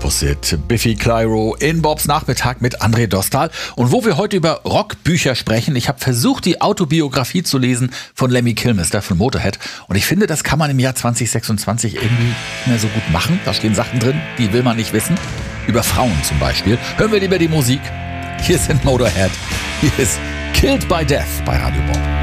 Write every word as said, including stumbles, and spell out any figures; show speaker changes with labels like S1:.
S1: Opposite, Biffy Clyro in Bobs Nachmittag mit André Dostal. Und wo wir heute über Rockbücher sprechen, ich habe versucht, die Autobiografie zu lesen von Lemmy Kilmister von Motorhead. Und ich finde, das kann man im Jahr zwanzig sechsundzwanzig irgendwie nicht mehr so gut machen. Da stehen Sachen drin, die will man nicht wissen. Über Frauen zum Beispiel. Hören wir lieber die Musik. Hier sind Motorhead. Hier ist Killed by Death bei Radio Bob.